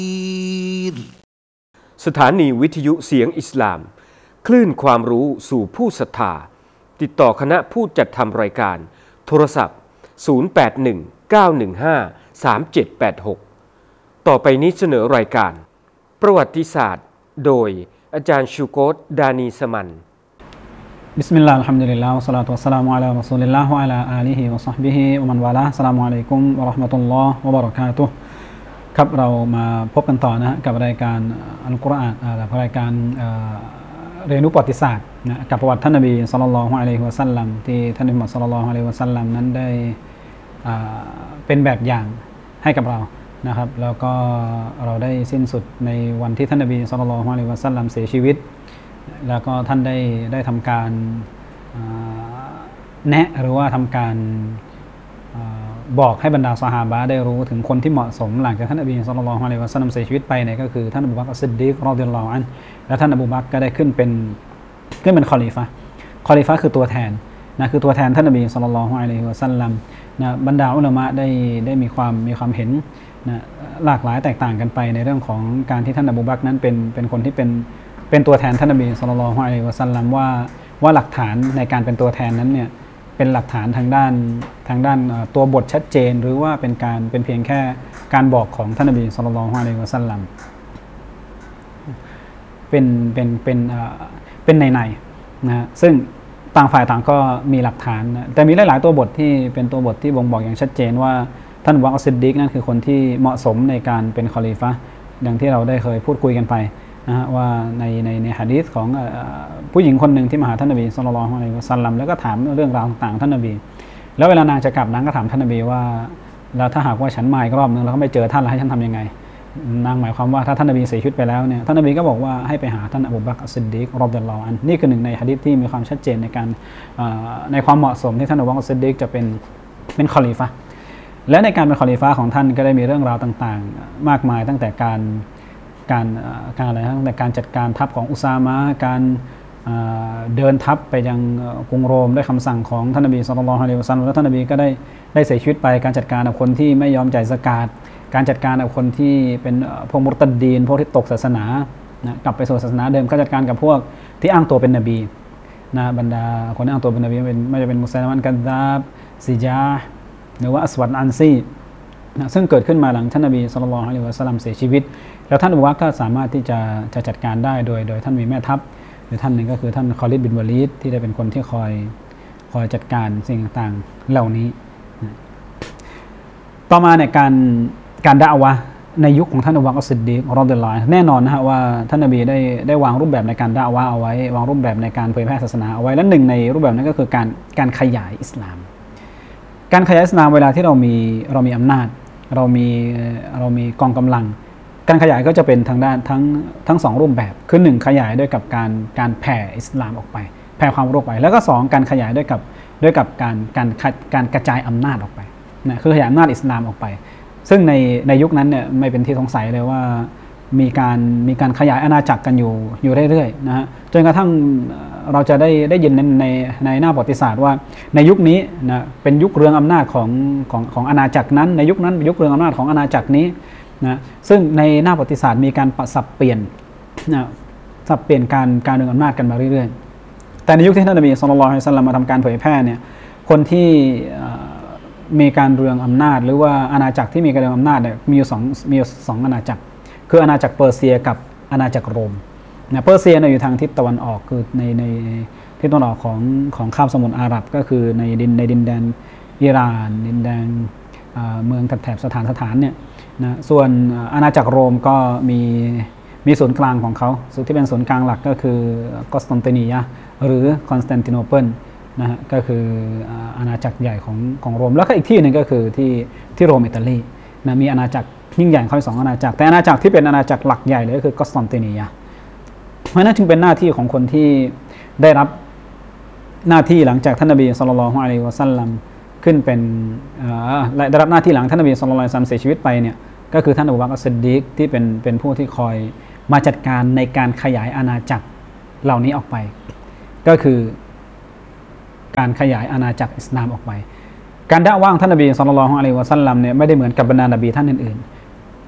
สถานีวิทยุเสียงอิสลามคลื่นความรู้สู่ผู้ศรัทธาติดต่อคณะผู้จัดทำรายการโทรศัพท์0819153786ต่อไปนี้เสนอรายการประวัติศาสตร์โดยอาจารย์ชูโกตดานีสมันบิสมิลลาห์อัลฮัมดุลิลลาห์วะศศลาตุวัสสลามุอะลารอซูลิลลาฮ์วะอะลาอาลีฮิวะศอฮบิฮิวะมันวาลาอัสสลามุอะลัยกุมวะเราะห์มะตุลลอฮ์วะบะเราะกาตุฮ์ครับเรามาพบกันต่อนะกับรายการอัลกุรอานรายการเรียนรู้ประวัติศาสตร์นะกับประวัติท่านนบีศ็อลลัลลอฮุอะลัยฮิวะซัลลัมที่ท่านนบีมุฮัมมัดศ็อลลัลลอฮุอะลัยฮิวะซัลลัมนั้นได้เป็นแบบอย่างให้กับเรานะครับแล้วก็เราได้สิ้นสุดในวันที่ท่านนบีศ็อลลัลลอฮุอะลัยฮิวะซัลลัมเสียชีวิตแล้วก็ท่านได้ทำการแนะหรือว่าทำการบอกให้บรรดาซอฮาบะห์ได้รู้ถึงคนที่เหมาะสมหลังจากท่านนบีศ็อลลัลลอฮุอะลัยฮิวะซัลลัมเสียชีวิตไปเนี่ยก็คือท่านอบูบักรอัสซิดดีกรอฎิยัลลอฮุอันฮุและท่านอบูบักรก็ได้ขึ้นเป็นคอลิฟะห์คือตัวแทนนะคือตัวแทนท่านนบีศ็อลลัลลอฮุอะลัยฮิวะซัลลัมนะบรรดาอุลามะได้มีความเห็นนะหลากหลายแตกต่างกันไปในเรื่องของการที่ท่านอบูบักรนั้นเป็นคนที่เป็นตัวแทนท่านนบีศ็อลลัลลอฮุอะลัยฮิวะซัลลัมว่าหลักฐานในการเป็นตัวแทนนั้นเนี่ยเป็นหลักฐานทางด้านตัวบทชัดเจนหรือว่าเป็นเพียงแค่การบอกของท่านนบีศ็อลลัลลอฮุอะลัยฮิวะซัลลัมเป็นในนะซึ่งต่างฝ่ายต่างก็มีหลักฐานนะแต่มีหลายๆตัวบทที่เป็นตัวบทที่บ่งบอกอย่างชัดเจนว่าท่านอบูบักรอัสซิดดีกนั่นคือคนที่เหมาะสมในการเป็นคอลิฟะห์ดังที่เราได้เคยพูดคุยกันไปนะฮะว่าในหะดีษของผู้หญิงคนหนึ่งที่มาหาท่านนบีศ็อลลัลลอฮุอะลัยฮิวะซัลลัมแล้วก็ถามเรื่องราวต่างๆท่านนบีแล้วเวลานางจะกลับนางก็ถามท่านนบีว่าแล้วถ้าหากว่าฉันมาอีกรอบนึงแล้วก็ไม่เจอท่านแล้วให้ฉันทำยังไงนางหมายความว่าถ้าท่านนบีเสียชีวิตไปแล้วเนี่ยท่านนบีก็บอกว่าให้ไปหาท่านอบูบักรอัสซิดดีกรอฎิยัลลอฮุอันฮุนี่คือหนึ่งในหะดีษที่มีความชัดเจนในการในความเหมาะสมที่ท่านอบูบักรอัสซิดดีกจะเป็นคอลิฟะห์และในการเป็นคอลิฟะห์ของท่านก็ได้มีเรื่องราวต่างๆมากมายตั้งแต่การอะไรตั้งแต่การจัดการทัพของอุซามะการเดินทัพไปยังกรุงโรมด้วยคำสั่งของท่านนบีศ็อลลัลลอฮุอะลัยฮิวะซัลลัมแล้วท่านนบีก็ได้เสียชีวิตไปการจัดการกับคนที่ไม่ยอมจ่ายซะกาตการจัดการกับคนที่เป็นพวกมุรตัดดีนพวกที่ตกศาสนานะกลับไปสู่ศาสนาเดิมการจัดการกับพวกที่อ้างตัวเป็นนบีนะบรรดาคนที่อ้างตัวเป็นนบีไม่ว่าจะเป็นมุสลิมกันดาบซิจาห์หรือว่าอัสวัดอันซีนะซึ่งเกิดขึ้นมาหลังท่านนบีศ็อลลัลลอฮุอะลัยฮิวะซัลลัมเสียชีวิตแล้วท่านอบูบักรก็สามารถที่จะจัดการได้โดยท่านมีแม่ทัพหรือท่านหนึ่งก็คือท่านคอลิดบินวะลีดที่ได้เป็นคนที่คอยจัดการสิ่งต่างๆเหล่านี้ต่อมาเนี่ยการดะอวะห์ในยุคของท่านอบูบักรอัสซิดดีกรอฎิยัลลอฮุอันฮุแน่นอนนะฮะว่าท่านนบีได้วางรูปแบบในการดะอวะห์เอาไว้วางรูปแบบในการเผยแพร่ศาสนาเอาไว้และหนึ่งในรูปแบบนั้นก็คือการขยายอิสลามการขยายอิสลามเวลาที่เรามีอำนาจเรามีกองกำลังการขยายก็จะเป็นทางด้านทั้งสองรูปแบบคือหนึ่งขยายด้วยกับการแผ่อิสลามออกไปแผ่ความรู้ออกไปแล้วก็สองการขยายด้วยกับการกระจายอำนาจออกไปนะคือขยายอำนาจอิสลามออกไปซึ่งในยุคนั้นเนี่ยไม่เป็นที่สงสัยเลยว่ามีการขยายอาณาจักรกันอยู่เรื่อยๆนะฮะจนกระทั่งเราจะได้ยินในหน้าประวัติศาสตร์ว่าในยุคนี้นะเป็นยุคเรืองอำนาจของอาณาจักรนั้นในยุคนั้นเป็นยุคเรืองอำนาจของอาณาจักรนี้นะซึ่งในหน้าประวัติศาสตร์มีการสับเปลี่ยนนะสับเปลี่ยนการเรืองอำนาจกันมาเรื่อยๆแต่ในยุคที่ท่านนบีศ็อลลัลลอฮุอะลัยฮิวะซัลลัมมาทำการเผยแพร่เนี่ยคนที่มีการเรืองอำนาจหรือว่าอาณาจักรที่มีการเรืองอำนาจเนี่ยมีอยู่สองอาณาจักรคืออาณาจักรเปอร์เซียกับอาณาจักรโรมนะเปอร์เซียอยู่ทางทิศตะวันออกคือในทิศตะวันออกของคาบสมุทรอาหรับก็คือในดินแดนอิหร่านดินแดนเมืองแถบสถานเนี่ยนะส่วนอาณาจักรโรมก็มีศูนย์กลางของเขาส่วนที่เป็นศูนย์กลางหลักก็คือกอสตันตินียะหรือคอนสแตนติโนเปิลนะฮะก็คืออาณาจักรใหญ่ของโรมแล้วก็อีกที่หนึ่งก็คือที่โรมอิตาลีนะมีอาณาจักรยิ่งใหญ่ค่อยสองอาณาจักรแต่อาณาจักรที่เป็นอาณาจักรหลักใหญ่เลยก็คือกอสตันตินียะเพราะนั้นจึงเป็นหน้าที่ของคนที่ได้รับหน้าที่หลังจากท่านนบีศ็อลลัลลอฮุอะลัยฮิวะซัลลัมขึ้นเป็นได้รับหน้าที่หลังท่านนบีศ็อลลัลลอฮุอะลัยฮิวะซัลลัมเสียชีวิตไปเนี่ยก็คือท่านอบูบักรอัสซิดดีกที่เป็นผู้ที่คอยมาจัดการในการขยายอาณาจักรเหล่านี้ออกไปก็คือการขยายอาณาจักรอิสลามออกไปการดะอ์วะห์ของท่านนบีศ็อลลัลลอฮุอะลัยฮิวะซัลลัมเนี่ยไม่ได้เหมือนกับบรรดานบีท่านอื่นๆ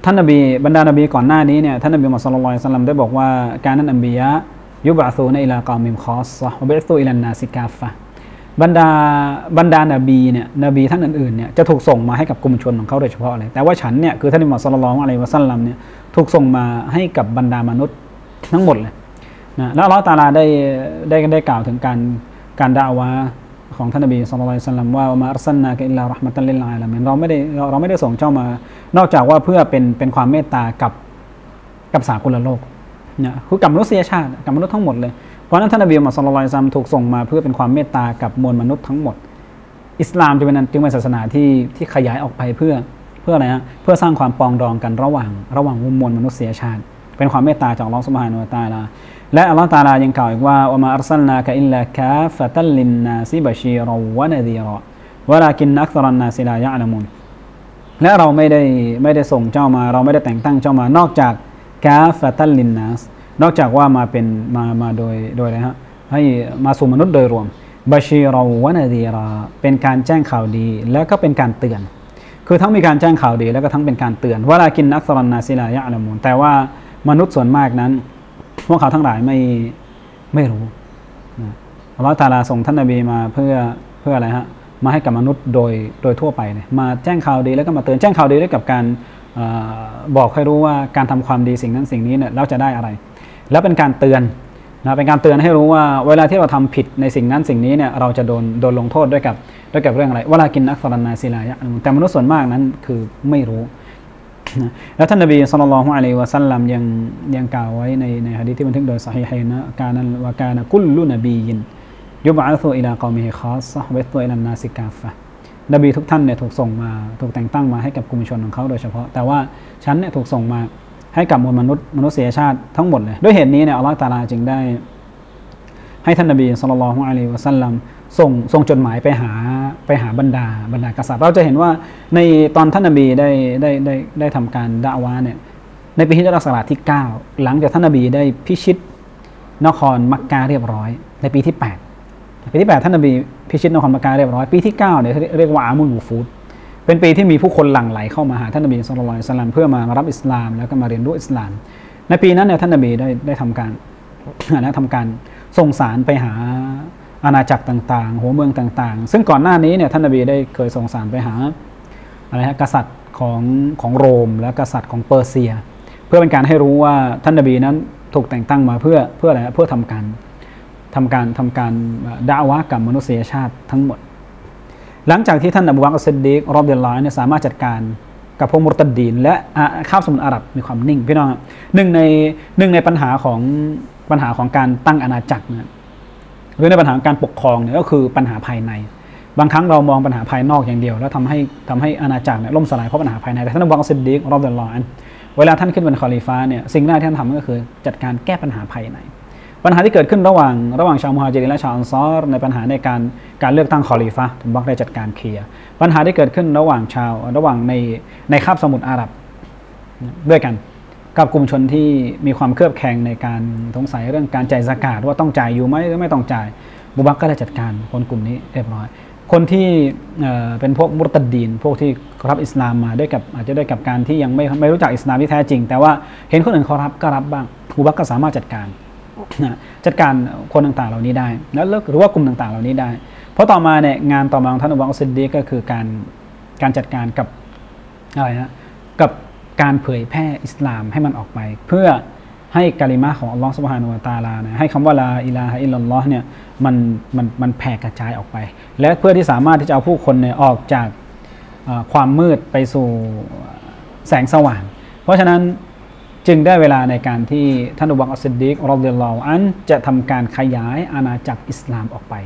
ท่านนบีบรรดานบีก่อนหน้านี้เนี่ยท่านนบีมุฮัมมัดศ็อลลัลลอฮุอะลัยฮิวะซัลลัมได้บอกว่าการนั้นอัมบิยะยุบะซูนะอิลากอมิมคอสซะฮ์วะบิอซูอิลันนาซิกาฟะบรรดานบีเนี่ยนบีท่านอื่นๆเนี่ยจะถูกส่งมาให้กับกลุ่มชนของเขาโดยเฉพาะเลยแต่ว่าฉันเนี่ยคือท่านนบีมุฮัมมัดศ็อลลัลลอฮุอะลัยฮิวะซัลลัมเนี่ยถูกส่งมาให้กับบรรดามนุษย์ทั้งหมดเลยนะแล้วอัลเลาะห์ตะอาลาได้กล่าวถึงการดะอ์วะห์ของท่านนบีศ็อลลัลลอฮุอะลัยฮิวะซัลลัมว่ามาอัรซัลนากะอิลลาเราะห์มะตัลลิลอาละมีนเราไม่ได้ส่งเจ้ามานอกจากว่าเพื่อเป็นความเมตตากับสากลโลกนะคือกับมนุษยชาติกับมนุษย์ทั้งหมดเลยเพราะนั้นท่านนบีมุฮัมมัดศ็อลลัลลอฮุอะลัยฮิวะซัลลัมถูกส่งมาเพื่อเป็นความเมตตากับมวลมนุษย์ทั้งหมดอิสลามจึงเป็นศาสนาที่ขยายออกไปเพื่ออะไรฮะเพื่อสร้างความปรองดองกันระหว่างมวลมนุษยชาติเป็นความเมตตาจากอัลเลาะห์ซุบฮานะฮูวะตะอาลาและอัลเลาะห์ตะอาลายังกล่าวอีกว่าอะมาอัรซัลนากะอิลลากาฟะตัลลินนาซิบะชีรอวะนะซีรอวะลากินอักษรันนาซิลายะอ์ละมูนและเราไม่ได้ส่งเจ้ามาเราไม่ได้แต่งตั้งเจ้ามานอกจากกาฟะตัลลินนาสนอกจากว่ามาเป็นมาโดยอะไรฮะให้มาสู่มนุษย์โดยรวมบะชีรอวะนะซีรอเป็นการแจ้งข่าวดีแล้วก็เป็นการเตือนคือทั้งมีการแจ้งข่าวดีแล้วก็ทั้งเป็นการเตือนวะลากินอักษรันนาซิลายะอ์ละมูนแต่ว่ามนุษย์ส่วนมากนั้นพวกเขาทั้งหลายไม่รู้อัลเลาะห์ตะอาลาส่งท่านนบีมาเพื่ออะไรฮะมาให้กับมนุษย์โดยทั่วไปเนี่ยมาแจ้งข่าวดีแล้วก็มาเตือนแจ้งข่าวดีด้วยกับการบอกให้รู้ว่าการทำความดีสิ่งนั้นสิ่งนี้เนี่ยเราจะได้อะไรแล้วเป็นการเตือนนะเป็นการเตือนให้รู้ว่าเวลาที่เราทำผิดในสิ่งนั้นสิ่งนี้เนี่ยเราจะโดนลงโทษด้วยกับเรื่องอะไรวะลากินอักษรันนาซิลายะแต่มนุษย์ส่วนมากนั้นคือไม่รู้แล้วท่านนบีศ็อลลัลลอฮุอะลัยฮิวะซัลลัมยังกล่าวไว้ในหะดีษที่บันทึกโดยซอฮีฮัยนะกานะกุลลุนบียินยุบะซูอิลากอมิฮิคอสซะฮ์วะตุอิลันนาซิกาฟะนบีทุกท่านเนี่ยถูกส่งมาถูกแต่งตั้งมาให้กับกลุ่มชนของเขาโดยเฉพาะแต่ว่าฉันเนี่ยถูกส่งมาให้กับมวลมนุษยชาติทั้งหมดเลยด้วยเหตุนี้เนี่ยอัลเลาะห์ตะอาลาจึงได้ให้ท่านนบีศ็อลลัลลอฮุอะลัยฮิวะซัลลัมส่งจดหมายไปหาบรรดากษัตริย์เราจะเห็นว่าในตอนท่านนบีได้ทำการดะอ์วะห์เนี่ยในปีฮิจเราะห์ศักราชที่9หลังจากท่านนบีได้พิชิตนครมักกะฮ์เรียบร้อยในปีที่8ท่านนบีพิชิตนครมักกะฮ์เรียบร้อยปีที่9เนี่ยเรียกว่าอามุลวูฟูดเป็นปีที่มีผู้คนหลั่งไหลเข้ามาหาท่านนบีศ็อลลัลลอฮุอะลัยฮิวะซัลลัมเพื่อมารับอิสลามแล้วก็มาเรียนรู้อิสลามในปีนั้นเนี่ยท่านนบีได้ทำการส่งสารไปหาอาณาจักรต่างๆหัวเมืองต่างๆซึ่งก่อนหน้านี้เนี่ยท่านนบีได้เคยส่งสารไปหาอะไรฮะกษัตริย์ของโรมและกษัตริย์ของเปอร์เซียเพื่อเป็นการให้รู้ว่าท่านนบีนั้นถูกแต่งตั้งมาเพื่ออะไรเพื่อทำการดะอ์วะห์กับมนุษยชาติทั้งหมดหลังจากที่ท่านอบูบักร อัสซิดดีก รอฎิยัลลอฮุอันฮุเนี่ยสามารถจัดการกับพวกมุรตัดดีนและคาบสมุทรอาหรับมีความนิ่งพี่น้องหนึ่งในปัญหาของการตั้งอาณาจักรนะหรือในปัญหาการปกครองเนี่ยก็คือปัญหาภายในบางครั้งเรามองปัญหาภายนอกอย่างเดียวแล้วทำให้อาณาจักรเนี่ยล่มสลายเพราะปัญหาภายในแต่ท่านอบูบักร อัสซิดดีก รอฎิยัลลอฮุอันฮุเวลาท่านขึ้นเป็นคอลิฟะห์เนี่ยสิ่งแรกที่ท่านทำก็คือจัดการแก้ปัญหาภายในปัญหาที่เกิดขึ้นระหว่างชาวมุฮาญิรินและชาวอันซอรในปัญหาในการเลือกตั้งคอลิฟะห์ท่านบักรได้จัดการเคลียร์ปัญหาที่เกิดขึ้นระหว่างในคาบสมุทรอาหรับด้วยกันกับกลุ่มชนที่มีความเครือบแคลงในการสงสัยเรื่องการจ่ายซะกาตว่าต้องจ่ายอยู่ไหมหรือไม่ต้องจ่ายบูบักรก็ได้จัดการคนกลุ่มนี้เรียบร้อยคนที่เป็นพวกมุรตัดดีนพวกที่รับอิสลามมาอาจจะด้วยกับการที่ยังไม่รู้จักอิสลามที่แท้จริงแต่ว่าเห็นคนอื่นเขารับก็รับบ้างบูบักรก็สามารถจัดการคนต่างๆเหล่านี้ได้แล้วหรือว่ากลุ่มต่างๆเหล่านี้ได้เพราะต่อมาเนี่ยงานต่อมาของท่านอบูบักร อัสซิดดีกก็คือการจัดการกับอะไรนะกับการเผยแพร่อิสลามให้มันออกไปเพื่อให้กะลิมะห์ของอัลลอฮฺซุบฮานะฮูวะตะอาลาเนี่ยให้คำว่าลาอิลาฮะอิลลัลลอฮ์เนี่ยมันแผ่กระจายออกไปและเพื่อที่สามารถที่จะเอาผู้คนเนี่ยออกจากความมืดไปสู่แสงสว่างเพราะฉะนั้นจึงได้เวลาในการที่ท่านอบูบักร อัสซิดดีก รอฎิยัลลอฮุอันฮุจะทำการขยายอาณาจักรอิสลามออกไป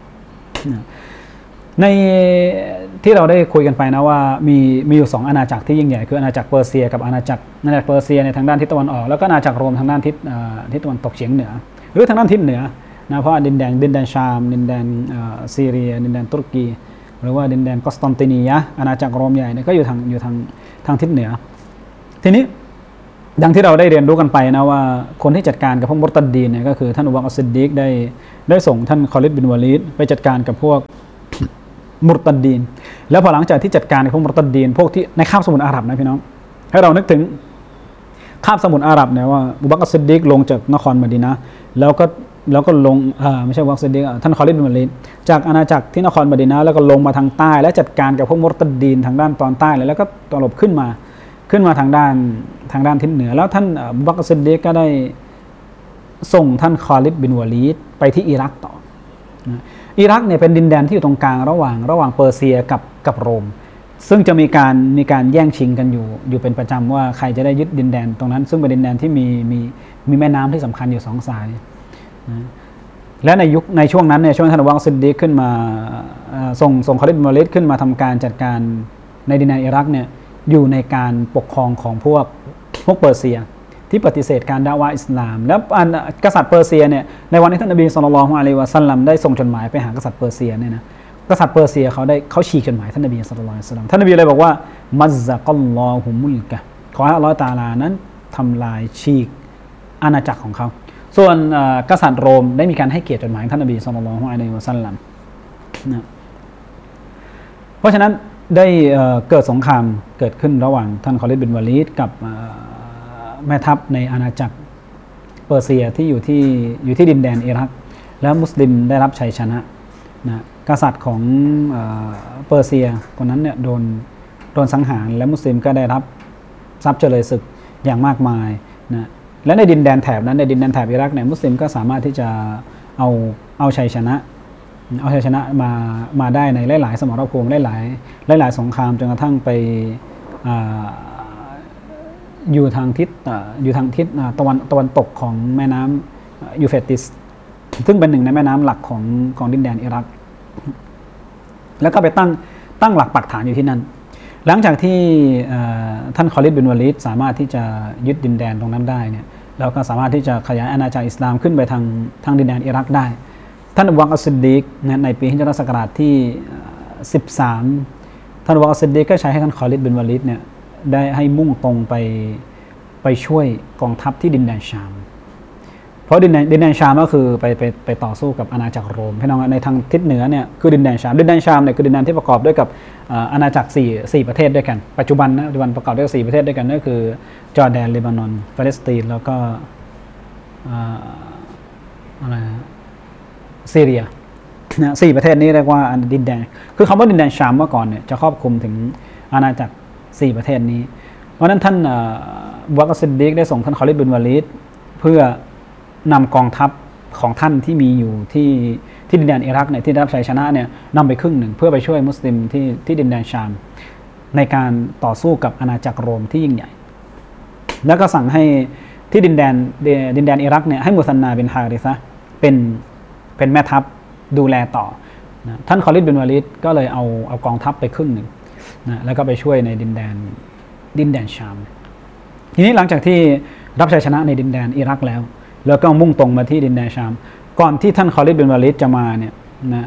ในที่เราได้คุยกันไปนะว่ามีอยู่2อาณาจักรที่ยิ่งใหญ่คืออาณาจักรเปอร์เซียกับอาณาจักรเปอร์เซียในทางด้านทิศตะวันออกแล้วก็อาณาจักรโรมทางด้านทิศตะวันตกเฉียงเหนือหรือทางด้านทิศเหนือนะเพราะดินแดนชามดินแดนซีเรียดินแดนตุรกีหรือว่าดินแดนกอสตันตินียะห์อาณาจักรโรมใหญ่เนี่ยก็อยู่ทางทิศเหนือทีนี้ดังที่เราได้เรียนรู้กันไปนะว่าคนที่จัดการกับพวกมุรตัดดีนเนี่ยก็คือท่านอบูบักร อัสซิดดีกได้ส่งท่านคอลิดบินวะลีดไปจัดการกับพวกมุรตัดดีนแล้วพอหลังจากที่จัดการกับพวกมุรตัดดีนพวกที่ในคาบสมุทรอาหรับนะพี่น้องให้เรานึกถึงคาบสมุทรอาหรับเนี่ยว่าอบูบักรซิดดีกลงจากนครมะดีนะห์แล้วก็ลงไม่ใช่อบูบักรซิดดีกท่านคอลิดบินวัลีดจากอาณาจักรที่นครมะดีนะห์แล้วก็ลงมาทางใต้และจัดการกับพวกมุรตัดดีนทางด้านตอนใต้เลยแล้วก็ตลบขึ้นมาทางด้านทิศเหนือแล้วท่านอบูบักรซิดดีกก็ได้ส่งท่านคอลิดบินวะลีดไปที่อิรักต่อนะอิรักเนี่ยเป็นดินแดนที่อยู่ตรงกลางระหว่างเปอร์เซียกับโรมซึ่งจะมีการแย่งชิงกันอยู่เป็นประจำว่าใครจะได้ยึดดินแดนตรงนั้นซึ่งเป็นดินแดนที่มีแม่น้ำที่สำคัญอยู่2 สายนะและในช่วงนั้นเนี่ยช่วงท่านอบูบักรซิดดีกขึ้นมาส่งคอลิดบินวะลีดขึ้นมาทำการจัดการในดินแดนอิรักเนี่ยอยู่ในการปกครองของพวกเปอร์เซียที่ปฏิเสธการดะวะห์อิสลามแล้วกษัตริย์เปอร์เซียเนี่ยในวันที่ท่านนบีศ็อลลัลลอฮุอะลัยฮิวะซัลลัมได้ส่งจดหมายไปหากษัตริย์เปอร์เซียเนี่ยนะกษัตริย์เปอร์เซียเขาฉีกจดหมายท่านนบีศ็อลลัลลอฮุอะลัยฮิวะซัลลัมท่านนบีเลยบอกว่ามัซซะกัลลอฮุมุลกะขอให้อัลเลาะห์ตะอาลานั้นทำลายฉีกอาณาจักรของเขาส่วนกษัตริย์โรมได้มีการให้เกียรติจดหมายท่านนบีศ็อลลัลลอฮุอะลัยฮิวะซัลลัมนะเพราะฉะนั้นได้เกิดสงครามเกิดขึ้นระหว่างท่านคอลิดบินวะลีดกับแม่ทัพในอาณาจักรเปอร์เซียที่อยู่ที่ดินแดนอิรักแล้วมุสลิมได้รับชัยชนะนะกษัตริย์ของเปอร์เซียคนนั้นเนี่ยโดนสังหารและมุสลิมก็ได้รับทรัพย์เจริญศึกอย่างมากมายนะและในดินแดนแถบนั้นในดินแดนแถบอิรักเนี่ยมุสลิมก็สามารถที่จะเอาชัยชนะมาได้ในหลายๆสมรภูมิหลายสงครามจนกระทั่งไปอยู่ทางทิศตะวันตกของแม่น้ำยูเฟรติสซึ่งเป็นหนึ่งในแม่น้ำหลักของดินแดนอิรักแล้วก็ไปตั้งหลักปักฐานอยู่ที่นั่นหลังจากที่ท่านคอลิดบินวะลีดสามารถที่จะยึดดินแดนตรงนั้นได้เนี่ยแล้วก็สามารถที่จะขยายอาณาจักรอิสลามขึ้นไปทางดินแดนอิรักได้ท่านอบูบักรซิดดีกในปีฮิจเราะห์ศักราชที่13ท่านอบูบักรซิดดีกก็ใช้ให้ท่านคอลิดบินวะลีดเนี่ยได้ให้มุ่งตรงไปช่วยกองทัพที่ดินแดนชามเพราะดินแดนชามก็คือไปต่อสู้กับอาณาจักรโรมพี่น้องในทางทิศเหนือเนี่ยคือดินแดนชามเนี่ยคือดินแดนที่ประกอบด้วยกับอาณาจักร4ประเทศด้วยกันปัจจุบันประกอบด้วย4ประเทศด้วยกันก็คือจอร์แดนเลบานอนปาเลสไตน์แล้วก็อะไรซีเรียนะ4ประเทศนี้เรียกว่าดินแดนคือคำว่าดินแดนชามเมื่อก่อนเนี่ยจะครอบคลุมถึงอาณาจักร4ประเทศนี้เพราะนั้นท่านอบูบักรซิดดีกได้ส่งท่านคอลิดบินวะลีดเพื่อนำกองทัพของท่านที่มีอยู่ที่ดินแดนอิรักเนี่ยที่ได้รับชัยชนะเนี่ยนำไปครึ่งหนึ่งเพื่อไปช่วยมุสลิมที่ดินแดนชามในการต่อสู้กับอาณาจักรโรมที่ยิ่งใหญ่แล้วก็สั่งให้ที่ดินแดนอิรักเนี่ยให้มุซันนาบินฮาริซะเป็นแม่ทัพดูแลต่อนะท่านคอลิดบินวะลีดก็เลยเอากองทัพไปครึ่งหนึ่งนะแล้วก็ไปช่วยในดินแดนชามทีนี้หลังจากที่รับชัยชนะในดินแดนอิรักแล้วก็มุ่งตรงมาที่ดินแดนชามก่อนที่ท่านคอลิดบินวะลีดจะมาเนี่ยนะ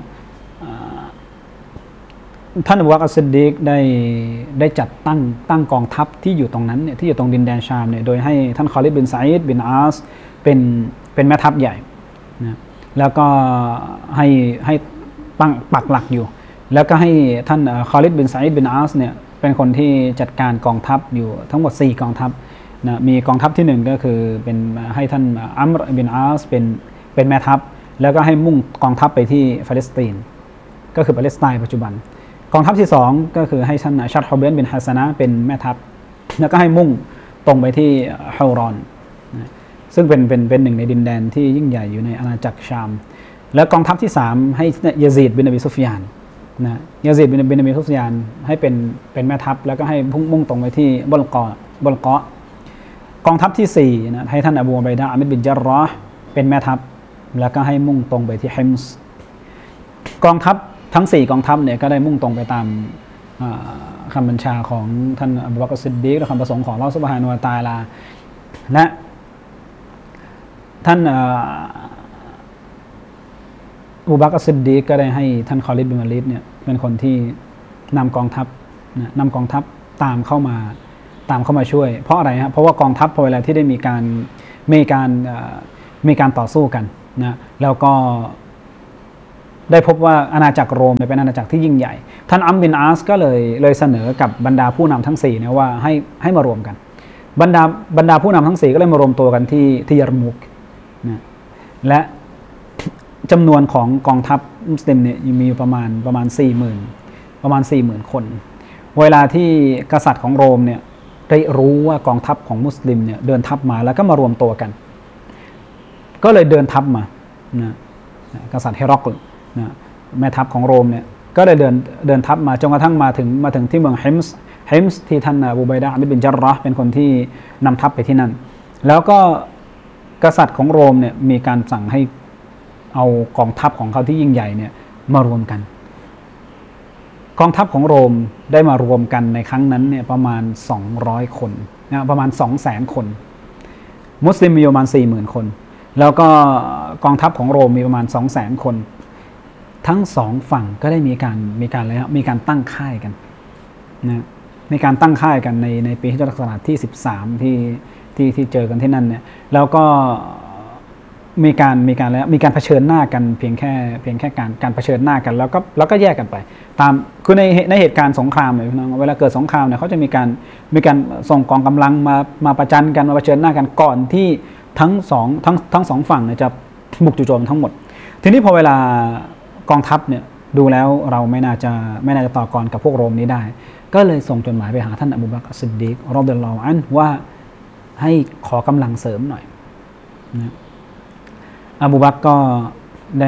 ท่านอบูบักรซิดดีกได้จัดตั้งกองทัพที่อยู่ตรงนั้นเนี่ยที่อยู่ตรงดินแดนชามเนี่ยโดยให้ท่านคอลิดบินซะอีดบินอาสเป็นแม่ทัพใหญ่นะแล้วก็ให้ปักหลักอยู่แล้วก็ให้ท่านคอลิดบินซะอีดบินอาสเนี่ยเป็นคนที่จัดการกองทัพอยู่ทั้งหมด4กองทัพนะมีกองทัพที่1ก็คือเป็นให้ท่านอัมรบินอาสเป็นแม่ทัพแล้วก็ให้มุ่งกองทัพไปที่ปาเลสไตน์ก็คือปาเลสไตน์ปัจจุบันกองทัพที่2ก็คือให้ท่านชัดฮอเบนบินฮัสซานะเป็นแม่ทัพแล้วก็ให้มุ่งตรงไปที่ฮารอนนะซึ่งเป็นหนึ่งในดินแดนที่ยิ่งใหญ่อยู่ในอาณาจักรชามแล้วกองทัพที่3ให้ยะซีดบินอบีซุฟยานนะยะซีดบินอบีซุฟยานให้เป็นแม่ทัพแล้วก็ให้มุ่งตรงไปที่บอลกอกองทัพที่4นะให้ท่านอบูอุบัยดะห์อามิรบินญะรอฮ์เป็นแม่ทัพแล้วก็ให้มุ่งตรงไปที่ฮิมส์กองทัพทั้ง4กองทัพเนี่ยก็ได้มุ่งตรงไปตามคำบัญชาของท่านอบูบักรซิดดีกและคำประสงค์ของอัลเลาะห์ซุบฮานะฮูวะตะอาลาและท่านอบูบักรซิดดีกก็ได้ให้ท่านคอลิดบินวะลีดเนี่ยเป็นคนที่นำกองทัพตามเข้ามาช่วยเพราะอะไรครับเพราะว่ากองทัพพอเวลาที่ได้มีการต่อสู้กันนะแล้วก็ได้พบว่าอาณาจักรโรมเป็นอาณาจักรที่ยิ่งใหญ่ท่านอัมบินอาสก็เลยเสนอกับบรรดาผู้นำทั้ง4นะว่าให้มารวมกันบรรดาผู้นำทั้ง4ก็เลยมารวมตัวกันที่ยาร์มุกนะและจำนวนของกองทัพมุสลิมเนี่ยมีอยู่ประมาณ 40,000 คน เวลาที่กษัตริย์ของโรมเนี่ยได้รู้ว่ากองทัพของมุสลิมเนี่ยเดินทัพมาแล้วก็มารวมตัวกันก็เลยเดินทัพมานะกษัตริย์เฮรัคลนะแม่ทัพของโรมเนี่ยก็เลยเดินทัพมาจนกระทั่งมาถึงที่เมืองฮิมส์ที่ท่านอบูไบดะห์บินจัรเราะห์เป็นคนที่นำทัพไปที่นั่นแล้วก็กษัตริย์ของโรมเนี่ยมีการสั่งให้เอากองทัพของเขาที่ยิ่งใหญ่เนี่ยมารวมกันกองทัพของโรมได้มารวมกันในครั้งนั้นเนี่ยประมาณ200 คนนะประมาณ 200,000 คนมุสลิมมีประมาณ 40,000 คนแล้วก็กองทัพของโรมมีประมาณ 200,000 คนทั้งสองฝั่งก็ได้มีการตั้งค่ายกันนะมีการตั้งค่ายกันในปีฮิจเราะห์ศักราชที่13ที่เจอกันที่นั่นเนี่ยแล้วก็มีการเผชิญหน้ากันเพียงแค่การเผชิญหน้ากันแล้วก็แยกกันไปตามคือในเหตุการณ์สงครามเนี่ยพี่น้องเวลาเกิดสงครามเนี่ยเขาจะมีการส่งกองกำลังมาประจันกันมาเผชิญหน้ากันก่อนที่ทั้งสองฝั่งเนี่ยจะบุกจู่โจมทั้งหมดทีนี้พอเวลากองทัพเนี่ยดูแล้วเราไม่น่าจะต่อกรกับพวกโรมนี้ได้ก็เลยส่งจดหมายไปหาท่านอบูบักร อัสซิดดีก รอฎิยัลลอฮุอันฮุว่าให้ขอกำลังเสริมหน่อยนะอบูบักรก็ได้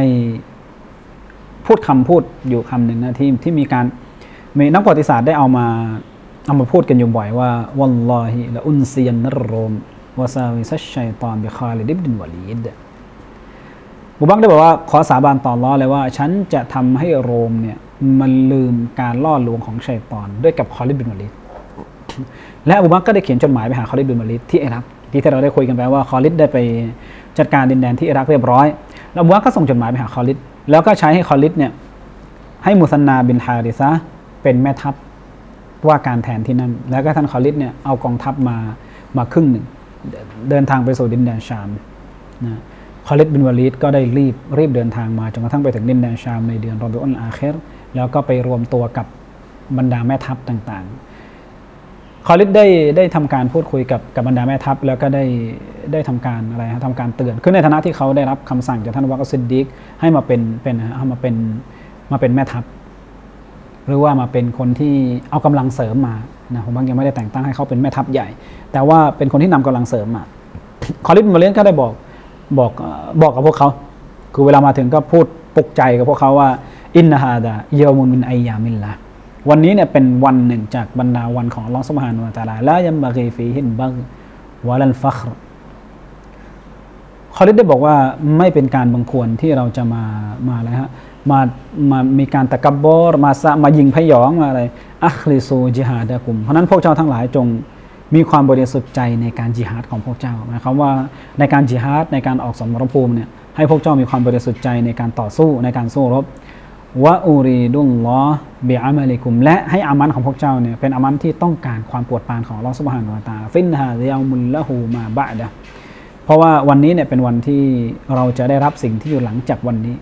พูดอยู่คำหนึ่งนะที่มีนักประวัติศาสตร์ได้เอามาพูดกันอยู่บ่อยว่าวัลลอฮิละอุนซิยันนัรโรมวะซาวิซัชชัยฏอนบิคาลิดบินวะลีดอบูบักรได้บอกว่าขอสาบานต่ออัลเลาะห์เลยว่าฉันจะทำให้โรมเนี่ยมันลืมการล่อลวงของชัยฏอนด้วยกับคอลิดบินวะลีดและอบูบักรก็ได้เขียนจดหมายไปหาคอลิดบินวะลีดที่อิรักที่เราได้คุยกันไปว่าคอลิดได้ไปจัดการดินแดนที่อิรักเรียบร้อยแล้วอบูบักรก็ส่งจดหมายไปหาคอลิดแล้วก็ใช้ให้คอลิดเนี่ยให้มุซันนาบินฮาริซะเป็นแม่ทัพว่าการแทนที่นั่นแล้วก็ท่านคอลิดเนี่ยเอากองทัพมาครึ่งหนึ่งเดินทางไปสู่ดินแดนชามนะคอลิดบินวะลีดก็ได้รีบเดินทางมาจนกระทั่งไปถึงดินแดนชามในเดือนรอบิอุลอาคิรแล้วก็ไปรวมตัวกับบรรดาแม่ทัพต่างๆคอลิดได้ทำการพูดคุยกับบรรดาแม่ทัพแล้วก็ได้ทำการอะไรทำการเตือนคือในฐานะที่เขาได้รับคำสั่งจากท่านอบูบักร อัสซิดดีกให้มาเป็นแม่ทัพหรือว่ามาเป็นคนที่เอากำลังเสริมมานะผมยังไม่ได้แต่งตั้งให้เขาเป็นแม่ทัพใหญ่แต่ว่าเป็นคนที่นำกำลังเสริมมาคอลิดบินวะลีดก็ได้บอกกับพวกเขาคือเวลามาถึงก็พูดปลุกใจกับพวกเขาว่าอินนะฮาดะเยามุนมินอัยยามิลละวันนี้เนี่ยเป็นวันหนึ่งจากบรรดาวันของอัลเลาะห์ซุบฮานะฮูวะตะอาลาลายัมบะกีฟีฮิลบัฆวะลัลฟัครคอลิดได้บอกว่าไม่เป็นการบังควรที่เราจะมาอะไรฮะมามีการตะกับบรมายิงพยองมาอะไรอัคลิซูจิฮาดะกุมเพราะนั้นพวกเจ้าทั้งหลายจงมีความบริสุทธิ์ใจในการจิฮาดของพวกเจ้าหมายความว่าในการจิฮาดในการออกสมรภูมิเนี่ยให้พวกเจ้ามีความบริสุทธิ์ใจในการต่อสู้ในการสู้รบวะอูรีดุลลอฮ์บิอามัลิกุมและให้อามันของพวกเจ้าเนี่ยเป็นอามันที่ต้องการความโปรดปรานของอัลเลาะห์ซุบฮานะฮูวะตะอาลาฟินฮาซิยามุลละฮูมาบะดะเพราะว่าวันนี้เนี่ยเป็นวันที่เราจะได้รับสิ่งที่อยู่หลังจากวันนี้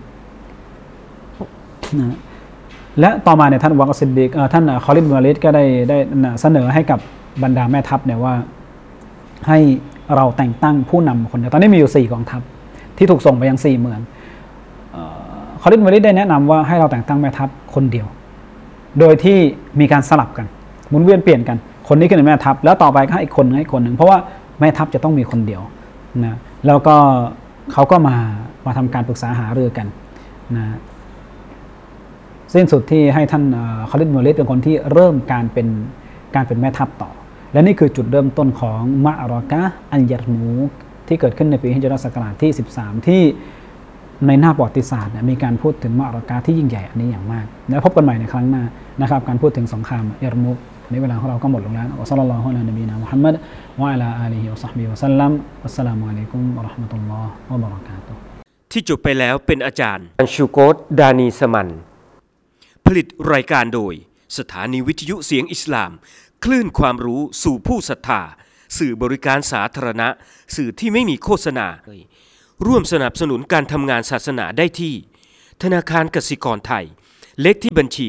นะและต่อมาเนี่ยท่านอบูบักร อัสซิดดีกท่านคอลิดบินวะลีดก็ได้เสนอให้กับบรรดาแม่ทัพเนี่ยว่าให้เราแต่งตั้งผู้นำคนเดียวตอนนี้มีอยู่4กองทัพที่ถูกส่งไปยัง4เมืองคอลิดบินวะลีดได้แนะนำว่าให้เราแต่งตั้งแม่ทัพคนเดียวโดยที่มีการสลับกันหมุนเวียนเปลี่ยนกันคนนี้ก็เป็นแม่ทัพแล้วต่อไปก็ให้อีกคนหนึ่งเพราะว่าแม่ทัพจะต้องมีคนเดียวนะแล้วก็เขาก็มาทำการปรึกษาหารือกันนะสิ้นสุดที่ให้ท่านคอลิดบินวะลีดเป็นคนที่เริ่มการเป็นแม่ทัพต่อและนี่คือจุดเริ่มต้นของมะอารอกะฮ์อัลยัรมูกที่เกิดขึ้นในปีฮิจเราะห์ศักราชที่13ที่ในหน้าประวัติศาสตร์มีการพูดถึงมะอารอกะฮ์ที่ยิ่งใหญ่อันนี้อย่างมากแล้วพบกันใหม่ในครั้งหน้านะครับการพูดถึงสงครามยัรมูกในเวลาของเราก็หมดลงแล้วอัสลลัลลอฮุอะลานบีนะมุฮัมมัดวะอะลาอาลีฮิวะศอฮบิฮิวะซัลลัมอัสสลามุอะลัยกุมวะเราะห์มะตุลลอฮ์วะบะเราะกาตุฮ์ที่จบไปแล้วเป็นอาจารย์อันชูโกตดานีสมันผลิตรายการโดยสถานีวิทยุเสียงอิสลามคลื่นความรู้สู่ผู้ศรัทธาสื่อบริการสาธารณะสื่อที่ไม่มีโฆษณาร่วมสนับสนุนการทำงานศาสนาได้ที่ธนาคารกสิกรไทยเลขที่บัญชี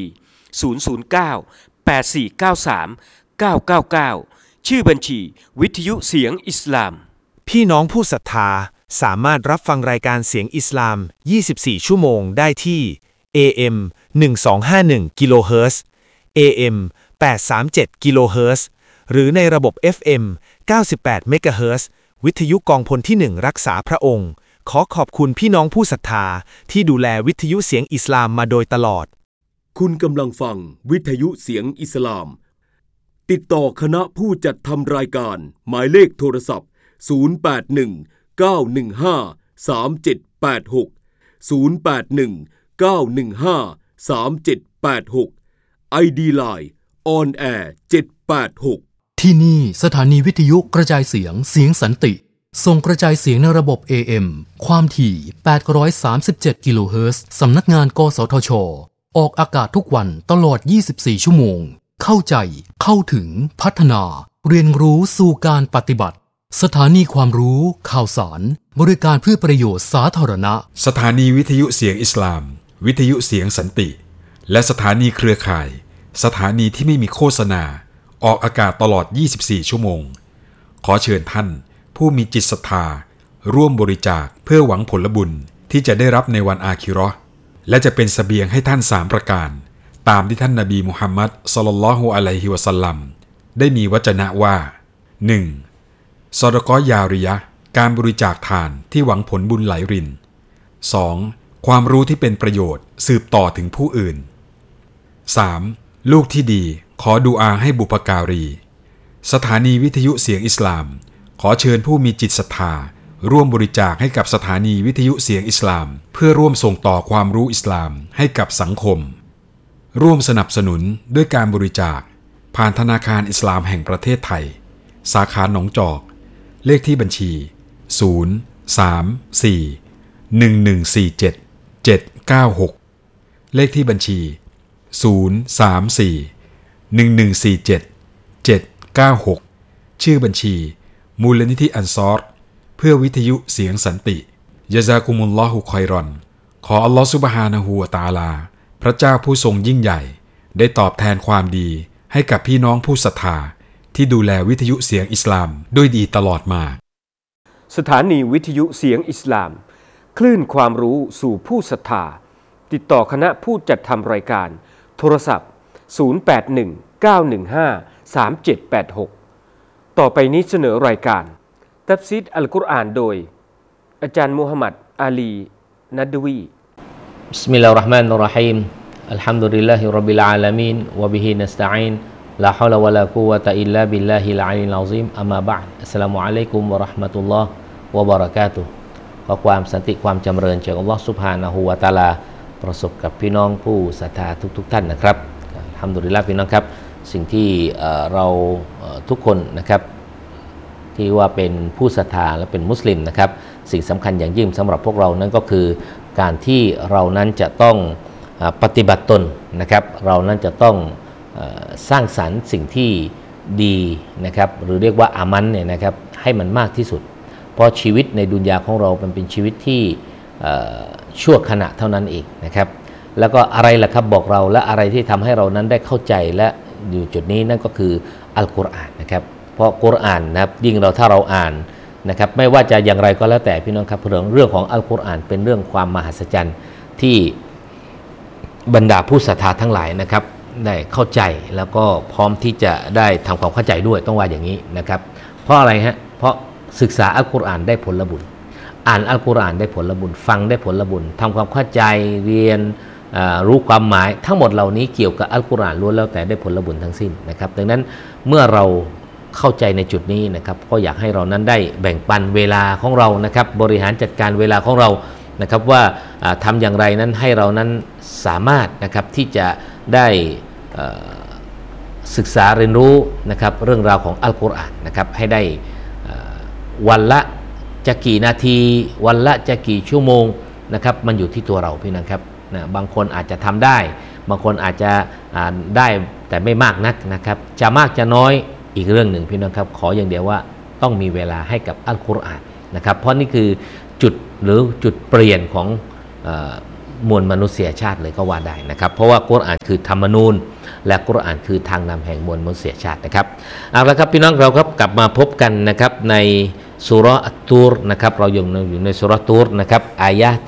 009-8493-999ชื่อบัญชีวิทยุเสียงอิสลามพี่น้องผู้ศรัทธาสามารถรับฟังรายการเสียงอิสลาม24ชั่วโมงได้ที่ AM 1251กิโลเฮิรตซ์ AM 837กิโลเฮิรตซ์หรือในระบบ FM 98เมกะเฮิรตซ์วิทยุกองพลที่1รักษาพระองค์ขอขอบคุณพี่น้องผู้ศรัทธาที่ดูแลวิทยุเสียงอิสลามมาโดยตลอดคุณกำลังฟังวิทยุเสียงอิสลามติดต่อคณะผู้จัดทำรายการหมายเลขโทรศัพท์081-915-3786 ID Line On Air 786 ที่นี่สถานีวิทยุกระจายเสียงสันติส่งกระจายเสียงในระบบ AM ความถี่837กิโลเฮิรตซ์สำนักงานกสทช.ออกอากาศทุกวันตลอด24ชั่วโมงเข้าใจเข้าถึงพัฒนาเรียนรู้สู่การปฏิบัติสถานีความรู้ข่าวสารบริการเพื่อประโยชน์สาธารณะสถานีวิทยุเสียงอิสลามวิทยุเสียงสันติและสถานีเครือข่ายสถานีที่ไม่มีโฆษณาออกอากาศตลอด24ชั่วโมงขอเชิญท่านผู้มีจิตศรัทธาร่วมบริจาคเพื่อหวังผลบุญที่จะได้รับในวันอาคิเราะห์และจะเป็นเสบียงให้ท่าน3ประการตามที่ท่านนบีมุฮัมมัดศ็อลลัลลอฮุอะลัยฮิวะซัลลัมได้มีวจนะว่า 1. ซอดากอฮ์ยาริยะห์การบริจาคทานที่หวังผลบุญไหลริน 2. ความรู้ที่เป็นประโยชน์สืบต่อถึงผู้อื่น 3. ลูกที่ดีขอดุอาให้บุพการีสถานีวิทยุเสียงอิสลามขอเชิญผู้มีจิตศรัทธาร่วมบริจาคให้กับสถานีวิทยุเสียงอิสลามเพื่อร่วมส่งต่อความรู้อิสลามให้กับสังคมร่วมสนับสนุนด้วยการบริจาคผ่านธนาคารอิสลามแห่งประเทศไทยสาขาหนองจอกเลขที่บัญชี034-1147-796เลขที่บัญชี034-1147-796ชื่อบัญชีมูลนิธิอันซอรเพื่อวิทยุเสียงสันติยะซากุมุลลอฮุคอยรอนขออัลลอฮฺซุบฮานะฮูวะตะอาลาพระเจ้าผู้ทรงยิ่งใหญ่ได้ตอบแทนความดีให้กับพี่น้องผู้ศรัทธาที่ดูแลวิทยุเสียงอิสลามด้วยดีตลอดมาสถานีวิทยุเสียงอิสลามคลื่นความรู้สู่ผู้ศรัทธาติดต่อคณะผู้จัดทำรายการโทรศัพท์081-915-3786ต่อไปนี้เสนอรายการตัฟซีรอัลกุรอานโดยอาจารย์มูฮัมหมัดอาลีนัดวีบิสมิลลาฮิรเราะห์มานิรเราะฮีมอัลฮัมดุลิลลาฮิร็อบบิลอาลามีนวะบิฮินัสตะอีนลาฮาวละวะลากุวะตะอิลลาบิลลาฮิลอะลีลอะซีมอัมมาบะอ์ดอัสสลามุอะลัยกุมวะเราะห์มะตุลลอฮ์วะบะเราะกาตุฮ์ขอความสันติความจำเริญจากอัลเลาะห์ซุบฮานะฮูวะตะอาลาประสบกับพี่น้องผู้ศรัทธาทุกท่านนะครับอัลฮัมดุลิลลาฮ์พี่น้องครับสิ่งที่เราทุกคนนะครับที่ว่าเป็นผู้ศรัทธาและเป็นมุสลิมนะครับสิ่งสำคัญอย่างยิ่งสำหรับพวกเรานั้นก็คือการที่เรานั้นจะต้องปฏิบัติตนนะครับเรานั้นจะต้องสร้างสรรค์สิ่งที่ดีนะครับหรือเรียกว่าอามันเนี่ยนะครับให้มันมากที่สุดเพราะชีวิตในดุนยาของเรามันเป็นชีวิตที่ชั่วขณะเท่านั้นเองนะครับแล้วก็อะไรล่ะครับบอกเราและอะไรที่ทำให้เรานั้นได้เข้าใจและอยู่จุดนี้นั่นก็คืออัลกุรอานนะครับเพราะกุรอานนะครับยิ่งถ้าเราอ่านนะครับไม่ว่าจะอย่างไรก็แล้วแต่พี่น้องครับเรื่องของอัลกุรอานเป็นเรื่องความมหัศจรรย์ที่บรรดาผู้ศรัทธาทั้งหลายนะครับได้เข้าใจแล้วก็พร้อมที่จะได้ทำความเข้าใจด้วยต้องว่าอย่างนี้นะครับเพราะอะไรฮะเพราะศึกษาอัลกุรอานได้ผลบุญอ่านอัลกุรอานได้ผลบุญฟังได้ผลบุญทำความเข้าใจเรียนรู้ความหมายทั้งหมดเหล่านี้เกี่ยวกับอัลกุรอานล้วนแล้วแต่ได้ผลบุญทั้งสิ้นนะครับดังนั้นเมื่อเราเข้าใจในจุดนี้นะครับก็อยากให้เรานั้นได้แบ่งปันเวลาของเรานะครับบริหารจัดการเวลาของเรานะครับว่าทำอย่างไรนั้นให้เรานั้นสามารถนะครับที่จะได้ศึกษาเรียนรู้นะครับเรื่องราวของอัลกุรอานนะครับให้ได้วันละจะกี่นาทีวันละจะกี่ชั่วโมงนะครับมันอยู่ที่ตัวเราพี่น้องครับนะบางคนอาจจะทำได้บางคนอาจจะได้แต่ไม่มากนักนะครับจะมากจะน้อยอีกเรื่องหนึ่งพี่น้องครับขออย่างเดียวว่าต้องมีเวลาให้กับอัลกุรอานนะครับเพราะนี่คือจุดหรือจุดเปลี่ยนของมวลมนุษยชาติเลยก็ว่าได้นะครับเพราะว่ากุรอานคือธรรมนูญและกุรอานคือทางนำแห่งมวลมนุษยชาตินะครับเอาละครับพี่น้องเราครับกลับมาพบกันนะครับในซูเราะห์อัตตูรนะครับเราอยู่ในซูเราะห์ตูรนะครับอายะห์